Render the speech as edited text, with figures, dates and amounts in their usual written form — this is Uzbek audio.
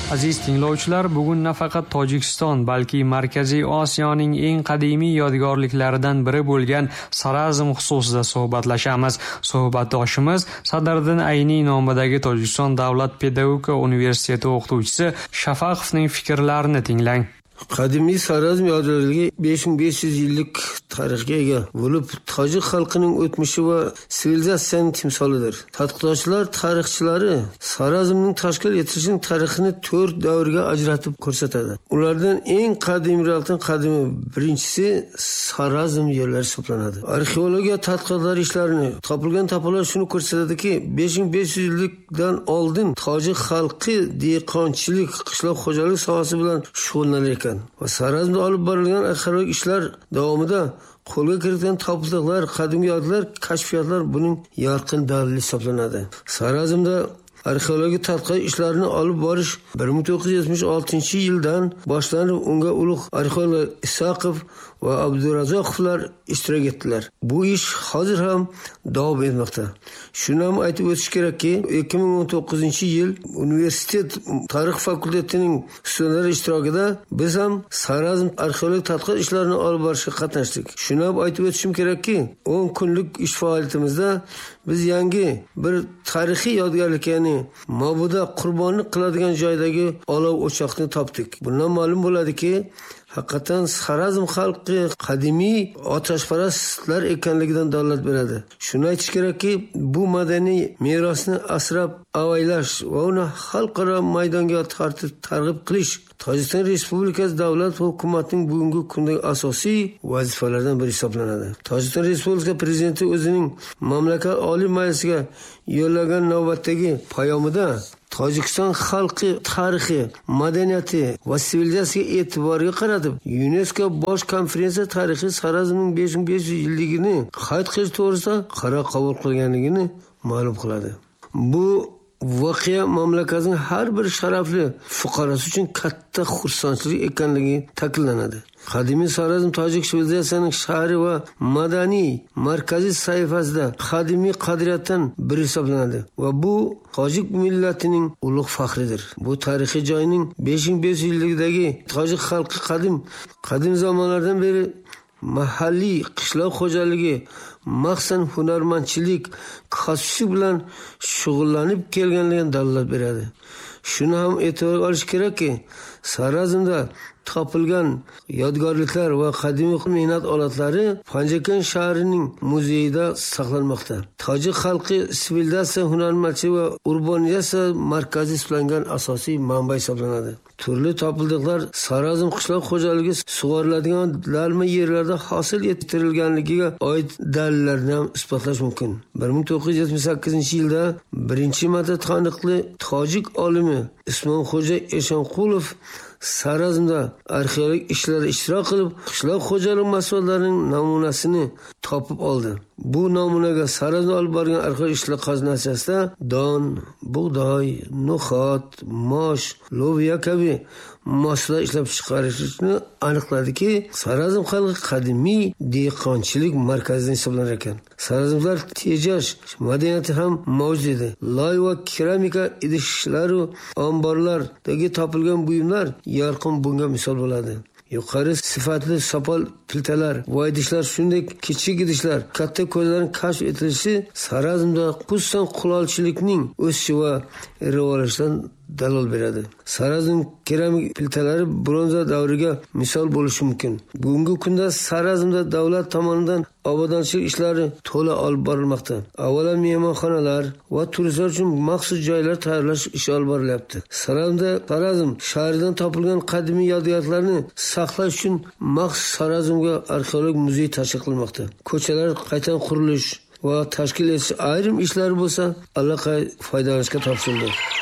Aziz tinglovchilar, bugun nafaqat Tojikiston, balki Markaziy Osiyoning eng qadimiy yodgorliklaridan biri bo'lgan Sarazm xususida suhbatlashamiz. Suhbatdoshimiz Sadriddin Ayni nomidagi Tojikiston davlat pedagogika universiteti o'qituvchisi Shafaqovning fikrlarini tinglang. Qadimiy Sarazm yodgorligi 5500 yillik tarixga ega bo'lib, tojik xalqining o'tmishi va sivilizatsiyaning timsolidir. Tadqiqotchilar, tarixchilari Sarazmning tashkil etilishining tarixini 4 davrga ajratib ko'rsatadi. Ulardan eng qadimiyroqdan qadimi birinchisi Sarazm yerlari hisoblanadi. Arxeologiya tadqiqotlari ishlarini topilgan tapalar shuni ko'rsatadiki, 5500 yillikdan oldin tojik xalqi dehqonchilik, qishloq xo'jalik sohasi bilan shug'ullanar ekan. Va Sarazmda olib borilgan arxeologik ishlar davomida qo'lga kiritilgan topildiqlar, qadimgi yodlar, kashfiyotlar buning yorqin dalili hisoblanadi. Sarazmda arxeologik tadqiqot ishlarini olib borish 1976-yildan boshlanib, unga ulug' arxeolog Isoqov va Abdurazoqovlar ishtirok etdilar. Bu ish hozir ham davom etmoqda. Shuni ham aytib o'tish kerakki, 2019-yil universitet tarix fakultetining ustozlari ishtirokida biz ham Sarazm arxeologik tadqiqot ishlarini olib borishga qatnashdik. Shuni ham aytib o'tishim kerakki, 10 kunlik ish faoliyatimizda biz yangi bir tarixiy yodgorlik, ya'ni Mabuda qurbonlik qiladigan joydagi olov o'choqni topdik. Bundan ma'lum bo'ladiki, haqiqatan Sarazm xalqi qadimiy otashparastlar ekanligidan dalolat beradi. Shuni aytish kerakki, bu madaniy merosni asrab avaylash va uni xalqaro maydonga targ'ib qilish Tojikiston Respublikasi davlat va hukumatining bugungi kundagi asosiy vazifalaridan biri hisoblanadi. Tojikiston Respublikasi prezidenti o'zining mamlakat oliy majlisiga yo'llagan navbatdagi payomida Tojikiston xalqi tarixi, madaniyati va sivilizatsiyasiga e'tiborga qaratib, UNESCO bosh konferensiya tarixi Sarazmning 5500 yilligini qayd qilish to'g'risida qaror qabul qilganligini ma'lum qiladi. Bu voqea mamlakatning har bir sharafli fuqarosi uchun katta xursandchilik ekanligi ta'kidlanadi. Qadimiy Sarazm tojik sivilizatsiyasining shahri va madaniy markaziy sayfasida qadimiy qadriyatdan biri hisoblanadi va bu tojik millatining ulug' faxridir. Bu tarixiy joyning 5500 yilligidagi tojik xalqi qadim zamonlardan beri mahalliy qishloq xo'jaligi, maxsan hunarmandchilik, kasbchilik bilan shug'ullanib kelganligidan dalolat beradi. Shuni ham e'tiborga olish kerakki, Sarazmda topilgan yodgorliklar va qadimiy mehnat olatlari Panjakan shahrining muzeyida saqlanmoqda. Tojik xalqi sivilizatsiya, hunarmandchilik va urbanizatsiya markazi hisoblangan asosiy manba hisoblanadi. Turli topildiqlar Sarazm qishloq xo'jaligi sug'oriladigan dalma yerlarda hosil ettirilganligiga oid dalillarni ham isbotlash mumkin. 1978-yilda birinchi marta taniqli tojik olimi Ismonxo'ja Eshonqulov Sarazmda arxeologik ishlarda ishtirok qilib, qishloq xo'jalik mahsulotlarining namunasini topib oldi. Bu namunaga Sarazmda olib borgan arxeologik ishlar natijasida don, bug'doy, no'xat, mosh, loviya kabi mahsulotlar ishlab chiqarishni aniqladiki, Sarazm xalqi qadimiy dehqonchilik markazidan hisoblanar ekan. Sarazmlar tejash madaniyati ham mavjud edi. Loy va keramika idishlari, omborlardagi topilgan buyumlar yorqin bunga misol bo'ladi. Yuqori sifatli sopol piltalar va idishlar, shunday kichik idishlar, katta ko'zlarning kashf etilishi Sarazmda xususan qulolchilikning o'sishi va rivojlanishidan dalol beradi. Sarazm keramik piltalari bronza davriga misol bo'lishi mumkin. Bugungi kunda Sarazmda davlat tomonidan obodonchilik ishlari to'la olib borilmoqda. Avvalo mehmonxonalar va turistlar uchun maxsus joylar tayyorlash ishi olib borilyapti. Sarazm shahridan topilgan qadimiy yodgorliklarni saqlash uchun maxsus Sarazmga arxeologik muzey tashkil qilinmoqda. Ko'chalar qaytadan qurilish va tashkil etish ayrim ishlar bo'lsa, allaqay foydalanishga topshirildi.